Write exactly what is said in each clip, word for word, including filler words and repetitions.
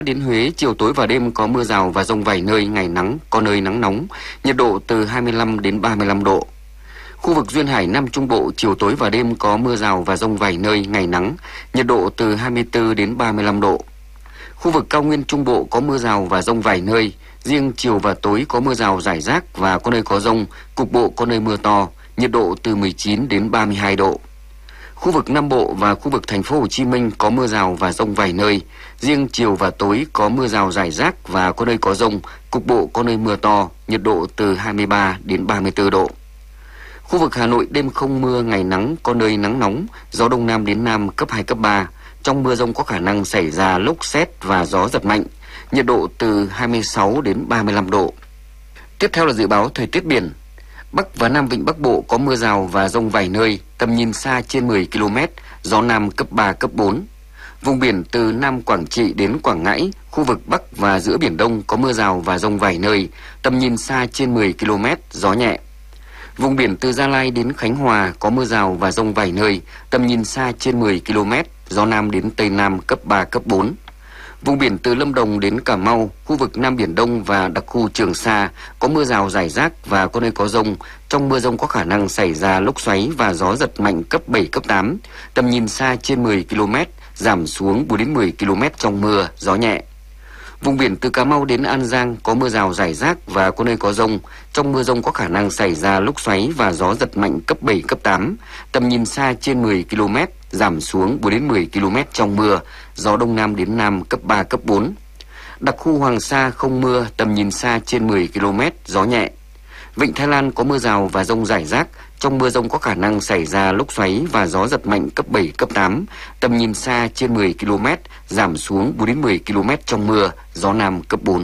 Đến Huế, chiều tối và đêm có mưa rào và dông vài nơi, ngày nắng, có nơi nắng nóng, nhiệt độ từ hai mươi lăm đến ba mươi lăm độ. Khu vực duyên hải Nam Trung Bộ, chiều tối và đêm có mưa rào và dông vài nơi, ngày nắng, nhiệt độ từ hai mươi tư đến ba mươi lăm độ. Khu vực cao nguyên Trung Bộ có mưa rào và dông vài nơi, riêng chiều và tối có mưa rào rải rác và có nơi có dông, cục bộ có nơi mưa to, nhiệt độ từ mười chín đến ba mươi hai độ. Khu vực Nam Bộ và khu vực thành phố Hồ Chí Minh có mưa rào và dông vài nơi, riêng chiều và tối có mưa rào rải rác và có nơi có dông, cục bộ có nơi mưa to, nhiệt độ từ hai mươi ba đến ba mươi tư độ. Khu vực Hà Nội đêm không mưa, ngày nắng, có nơi nắng nóng, gió đông nam đến nam cấp hai cấp ba. Trong mưa dông có khả năng xảy ra lốc sét và gió giật mạnh, nhiệt độ từ hai mươi sáu đến ba mươi lăm độ. Tiếp theo là dự báo thời tiết biển. Bắc và Nam Vịnh Bắc Bộ có mưa rào và dông vài nơi, tầm nhìn xa trên mười ki lô mét, gió Nam cấp ba, cấp bốn. Vùng biển từ Nam Quảng Trị đến Quảng Ngãi, khu vực Bắc và giữa Biển Đông có mưa rào và dông vài nơi, tầm nhìn xa trên mười ki lô mét, gió nhẹ. Vùng biển từ Gia Lai đến Khánh Hòa có mưa rào và dông vài nơi, tầm nhìn xa trên mười ki lô mét, gió Nam đến Tây Nam cấp ba, cấp bốn. Vùng biển từ Lâm Đồng đến Cà Mau, khu vực Nam Biển Đông và đặc khu Trường Sa có mưa rào rải rác và có nơi có dông. Trong mưa dông có khả năng xảy ra lốc xoáy và gió giật mạnh cấp bảy, cấp tám. Tầm nhìn xa trên mười ki lô mét, giảm xuống bốn đến mười ki lô mét trong mưa, gió nhẹ. Vùng biển từ Cà Mau đến An Giang có mưa rào rải rác và có nơi có dông. Trong mưa dông có khả năng xảy ra lốc xoáy và gió giật mạnh cấp bảy, cấp tám. Tầm nhìn xa trên mười ki lô mét, giảm xuống bốn đến mười ki lô mét trong mưa, gió đông nam đến nam cấp ba, cấp bốn. Đặc khu Hoàng Sa không mưa, tầm nhìn xa trên mười ki lô mét, gió nhẹ. Vịnh Thái Lan có mưa rào và dông rải rác, trong mưa dông có khả năng xảy ra lốc xoáy và gió giật mạnh cấp bảy, cấp tám, tầm nhìn xa trên mười ki lô mét, giảm xuống bốn đến mười ki lô mét trong mưa, gió nam cấp bốn.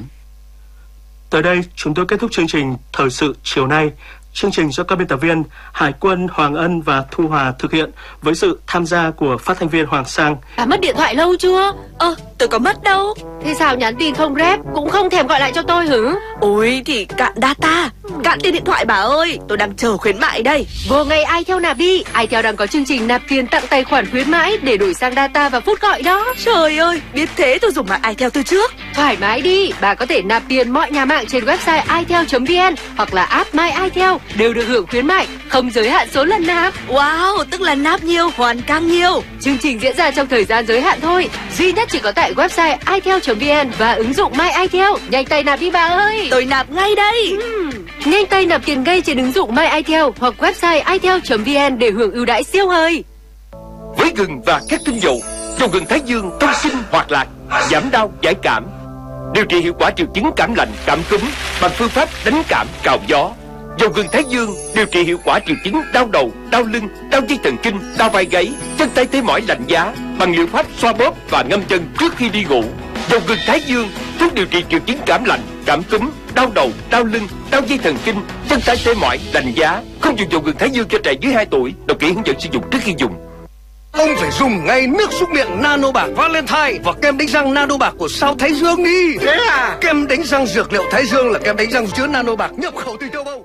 Tới đây, chúng tôi kết thúc chương trình Thời sự chiều nay. Chương trình do các biên tập viên Hải Quân, Hoàng Ân và Thu Hòa thực hiện với sự tham gia của phát thanh viên Hoàng Sang. À, mất điện thoại lâu chưa? Ơ, tôi có mất đâu. Thế sao nhắn tin không rep, cũng không thèm gọi lại cho tôi hử? Ôi thì cạn data, cạn tiền điện thoại bà ơi. Tôi đang chờ khuyến mại đây. Vô ngay iTel nạp đi. iTel đang có chương trình nạp tiền tặng tài khoản khuyến mãi để đổi sang data và phút gọi đó. Trời ơi, biết thế tôi dùng mạng iTel từ trước. Thoải mái đi, bà có thể nạp tiền mọi nhà mạng trên website itel chấm vn hoặc là app My iTel, đều được hưởng khuyến mại, không giới hạn số lần nạp. Wow, tức là nạp nhiều hoàn càng nhiều. Chương trình diễn ra trong thời gian giới hạn thôi, duy nhất chỉ có tại website itel chấm vn và ứng dụng My iTel. Nhanh tay nạp đi bà ơi. Tôi nạp ngay đây. uhm. Nhanh tay nạp tiền ngay trên ứng dụng My iTel hoặc website itel chấm vn để hưởng ưu đãi siêu hời. Với gừng và các tinh dầu, dầu gừng Thái Dương thông sinh hoạt lạc, giảm đau giải cảm, điều trị hiệu quả triệu chứng cảm lạnh, cảm cúm bằng phương pháp đánh cảm cào gió. Dầu gừng Thái Dương điều trị hiệu quả triệu chứng đau đầu, đau lưng, đau dây thần kinh, đau vai gáy, chân tay tê mỏi lạnh giá bằng liệu pháp xoa bóp và ngâm chân trước khi đi ngủ. Dầu gừng Thái Dương thuốc điều trị triệu chứng cảm lạnh, cảm cúm, đau đầu, đau lưng, đau dây thần kinh, chân tay tê mỏi lạnh giá. Không dùng dầu gừng Thái Dương cho trẻ dưới hai tuổi. Đọc kỹ hướng dẫn sử dụng trước khi dùng. Ông phải dùng ngay nước súc miệng Nano Bạc Valentine và kem đánh răng Nano Bạc của sao Thái Dương đi. Thế à? Kem đánh răng dược liệu Thái Dương là kem đánh răng chứa Nano Bạc nhập khẩu từ châu Âu.